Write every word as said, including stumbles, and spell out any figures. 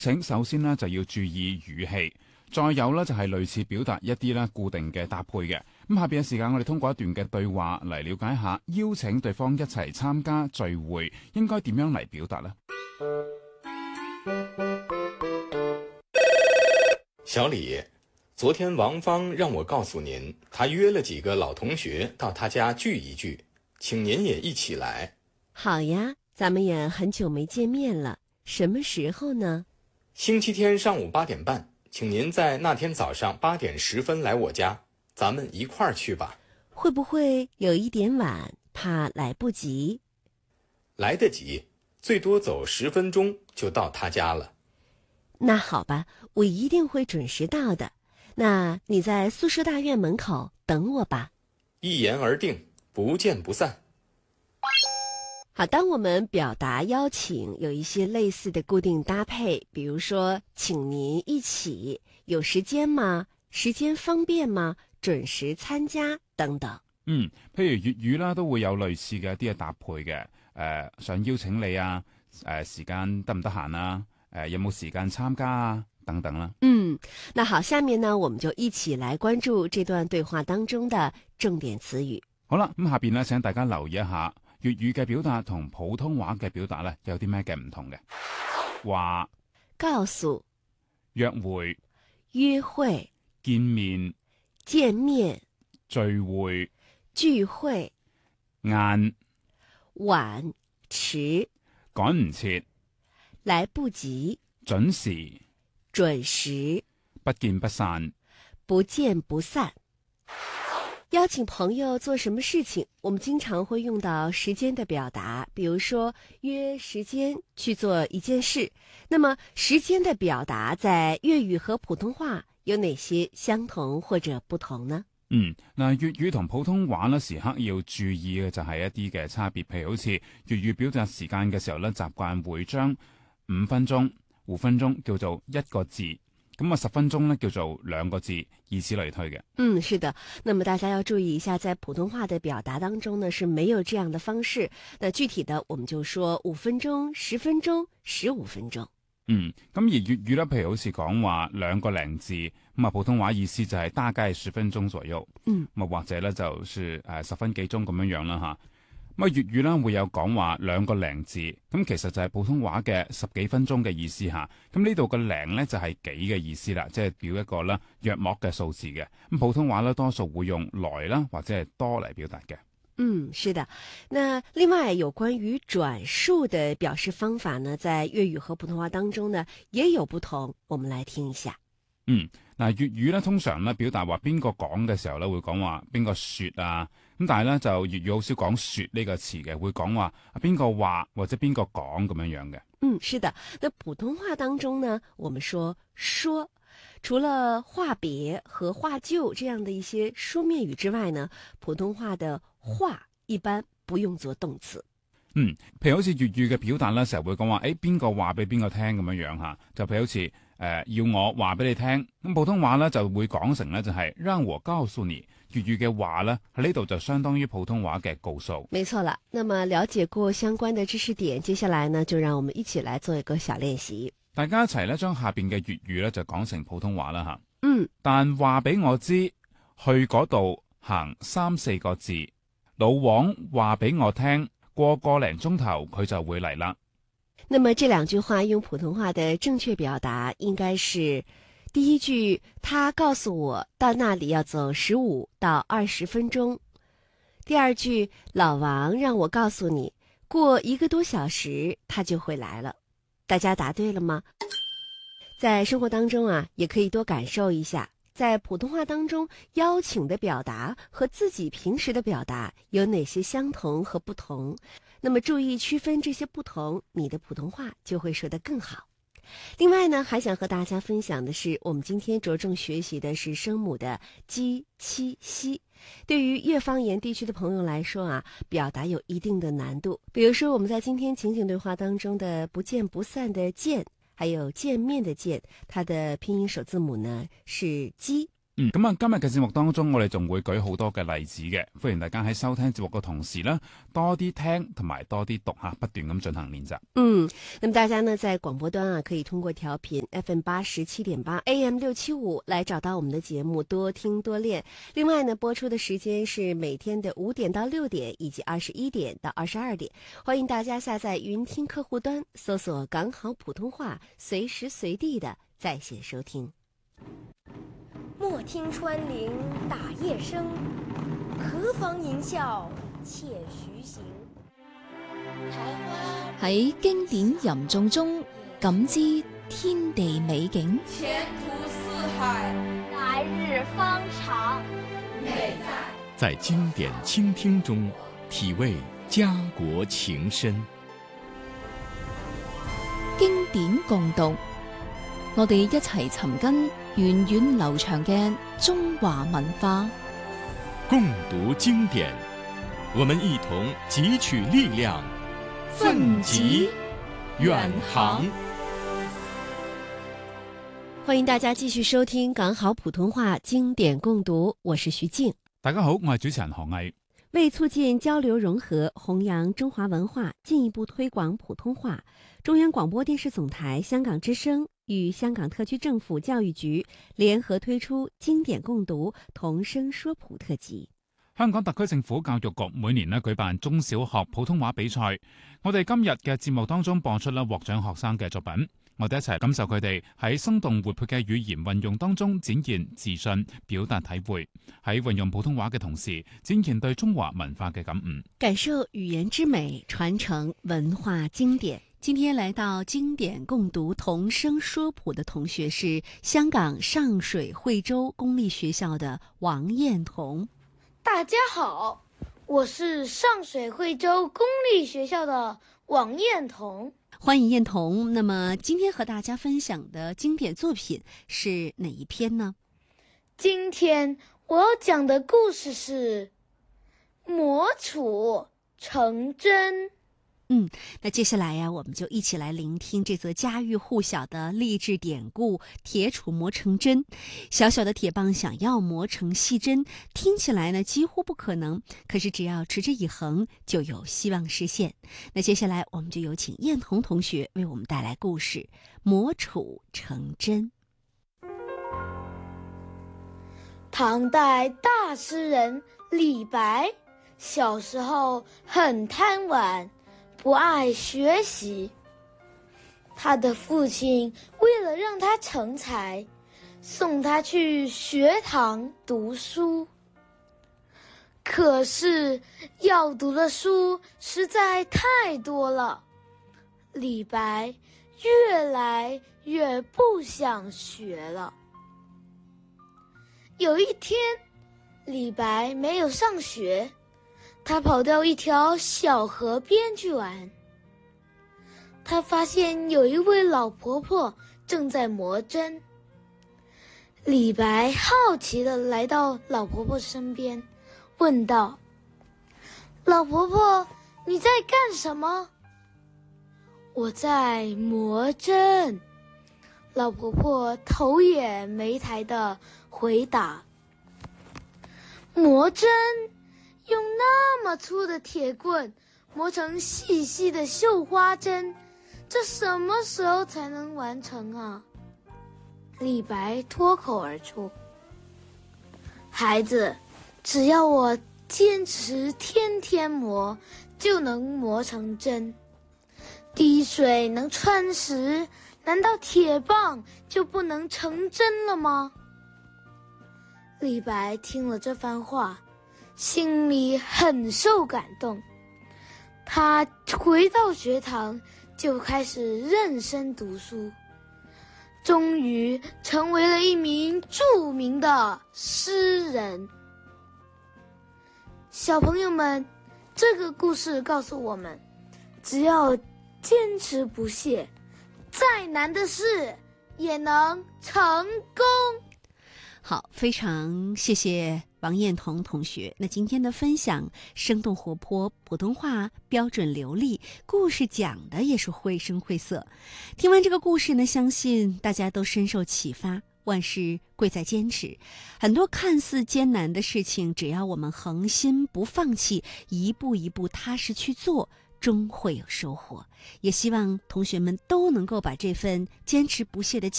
請首先呢就要注意語氣，再有呢就係類似表達一啲呢固定嘅搭配嘅。咁下邊嘅時間，我哋通過一段嘅對話嚟了解下，邀請對方一齊參加聚會應該點樣嚟表達呢？ 小李，昨天王芳讓我告訴您，她約了幾個老同學到她家聚一聚，請您也一起來。 好呀，咱們也很久沒見面了，什麼時候呢？ 星期天上午八點半，請您在那天早上八點十分來我家，咱們一塊兒去吧。 會不會有一點晚，怕來不及？ 來得及，最多走十分鐘就到她家了。 那好吧，我一定會準時到的。那你在宿舍大院門口等我吧。 一言而定，不見不散。 好，當我們表達邀請有一些類似的固定搭配，比如說請您一起，有時間嗎？時間方便嗎？準時參加等等。 嗯，譬如粵語啦，都會有類似嘅一啲嘅搭配嘅。誒、呃，想邀請你啊，誒、呃，時間得唔得閒啊？誒、呃，有冇時間參加啊？等等啦。 嗯，那好，下面呢，我們就一起來關注這段對話當中的重點詞語。 好啦，咁下邊呢，請大家留意一下粵語嘅表達同普通話嘅表達呢，有啲咩嘅唔同嘅。話、 告訴、 約會、 約會、 見面、 見面、 聚會、 聚會、 晏、 晚、遲、 趕唔切、 來不及、 準時、 準時、 不見不散、 不見不散。邀請朋友做什麼事情，我們經常會用到時間的表達，比如說約時間去做一件事。那麼時間的表達在粵語和普通話有哪些相同或者不同呢？ 嗯，嗱，粵語同普通話呢，時刻要注意嘅就係一啲嘅差別，譬如好似粵語表達時間嘅時候呢，習慣會將五分鐘、五分鐘叫做一個字，咁啊十分鐘呢叫做兩個字，以此類推嘅。 嗯，是的。那麼大家要注意一下，在普通話的表達當中呢，是沒有這樣的方式。那具體的，我們就說五分鐘、十分鐘、十五分鐘。 嗯，咁而粵語咧，譬如好似講話兩個零字，咁啊普通話意思就係大概十分鐘左右， 嗯， 咁啊或者咧就是誒十分幾鐘咁樣樣啦吓。咁啊粵語咧會有講話兩個零字，咁其實就係普通話嘅十幾分鐘嘅意思吓。咁呢度個零咧就係幾嘅意思啦，即係表一個啦約莫嘅數字嘅。咁普通話咧多數會用來啦或者係多嚟表達嘅。 嗯，是的。那另外有關於轉述的表示方法呢，在粵語和普通話當中呢也有不同，我們來聽一下。 嗯，嗱粵語咧通常咧表達話邊個講嘅時候咧會講話邊個說啊，咁但係咧就粵語好少講說呢個詞嘅，會講話邊個話或者邊個講咁樣樣嘅。 嗯，是的。那普通話當中呢，我們說說，除了話別和話就這樣的一些書面語之外呢，普通話的話一般不用做動詞。 嗯，譬如好似粵語嘅表達咧，成日會講話誒邊個話俾邊個聽咁樣樣吓，就譬如好似誒、呃、要我話俾你聽，咁普通話咧就會講成咧就係讓我告訴你。粵語嘅話咧喺呢度就相當於普通話嘅告訴。 沒錯啦。那麼了解過相關的知識點，接下來呢就讓我們一起來做一個小練習。 大家一齊咧將下邊嘅粵語咧就講成普通話啦吓。 嗯， 但話俾我知，去嗰度行三四個字，老王話俾我聽，過個零鐘頭佢就會嚟啦。 那麼這兩句話用普通話的正確表達應該是：第一句，他告訴我到那裡要走十五到二十分鐘；第二句，老王讓我告訴你，過一個多小時他就會來了。大家答對了嗎？在生活當中啊，也可以多感受一下，在普通話當中邀請的表達和自己平時的表達有哪些相同和不同。那麼注意區分這些不同，你的普通話就會說得更好。另外呢，還想和大家分享的是，我們今天着重學習的是聲母的雞、七、西。對於粵方言地區的朋友來說啊，表達有一定的難度。比如說我們在今天情景對話當中的不見不散的見，還有見面的見，它的拼音首字母呢是雞。 嗯，咁啊，今日嘅節目當中，我哋仲會舉好多嘅例子嘅，歡迎大家喺收聽節目嘅同時呢，多啲聽同埋多啲讀下，不斷咁進行練習。 嗯，那麼大家呢在廣播端啊，可以通過調頻 F M 八十七點八 A M 六七五來找到我們的節目，多聽多練。另外呢，播出的時間是每天的五點到六點，以及二十一點到二十二點。歡迎大家下載雲聽客戶端，搜索港好普通話，隨時隨地的在線收聽。 莫聽穿林打葉聲，何妨吟嘯且徐行。 喺經典吟誦中感知天地美景， 前途似海， 來日方長。 美在經典傾聽中體味家國情深。 經典共讀，我哋一齊尋根源遠流長嘅中華文化， 共讀經典，我們一同汲取力量，奮楫遠航。 歡迎大家繼續收聽港好普通話經典共讀，我是徐靜。 大家好，我係主持人何毅。 為促進交流融合，弘揚中華文化，進一步推廣普通話，中央廣播電視總台香港之聲與香港特區政府教育局聯合推出經典共讀童聲說普特輯。 香港特區政府教育局每年呢舉辦中小學普通話比賽，我哋今日嘅節目當中播出啦獲獎學生嘅作品，我哋一齊感受佢哋喺生動活潑嘅語言運用當中展現自信、表達體會，喺運用普通話嘅同時展現對中華文化嘅感悟， 感受語言之美，傳承文化經典。今天來到經典共讀童聲說普的同學是香港上水惠州公立學校的王燕彤。 大家好，我是上水惠州公立學校的王燕彤。 歡迎燕彤。那麼今天和大家分享的經典作品是哪一篇呢？ 今天我要講的故事是磨杵成針。 嗯，那接下來呀、啊，我們就一起來聆聽這則家喻戶曉的勵志典故——鐵杵磨成針。小小的鐵棒想要磨成細針，聽起來呢幾乎不可能，可是只要持之以恆，就有希望實現。那接下來我們就有請燕彤同學為我們帶來故事《磨杵成針》。 唐代大詩人李白小時候很貪玩，不愛學習，他的父親為了讓他成才，送他去學堂讀書。可是要讀的書實在太多了，李白越來越不想學了。有一天，李白沒有上學，他跑到一條小河邊去玩。他發現有一位老婆婆正在磨針。李白好奇地來到老婆婆身邊，問道：老婆婆，你在幹什麼？我在磨針。老婆婆頭也沒抬地回答：磨針用那麼粗的鐵棍磨成細細的繡花針，這什麼時候才能完成啊？李白脫口而出：孩子，只要我堅持天天磨，就能磨成針。滴水能穿石，難道鐵棒就不能成針了嗎？李白聽了這番話，心裡很受感動。他回到學堂，就開始認真讀書，終於成為了一名著名的詩人。小朋友們，這個故事告訴我們，只要堅持不懈，再難的事也能成功。 好，非常謝謝王燕彤同學。那今天的分享生動活潑，普通話標準流利，故事講的也是繪聲繪色。聽完這個故事呢，相信大家都深受啟發。 万事贵在坚持。很多看似艰难的事情，只要我们恒心不放弃，一步一步踏实去做，终会有收获。也希望同学们都能够把这份坚持不懈的